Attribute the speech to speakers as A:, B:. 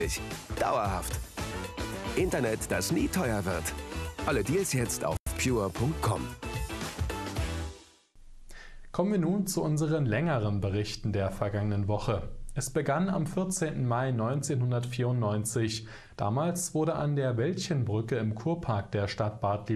A: Dauerhaft. Internet, das nie teuer wird. Alle Deals jetzt auf pure.com.
B: Kommen wir nun zu unseren längeren Berichten der vergangenen Woche. Es begann am 14. Mai 1994. Damals wurde an der Wäldchenbrücke im Kurpark der Stadt Bad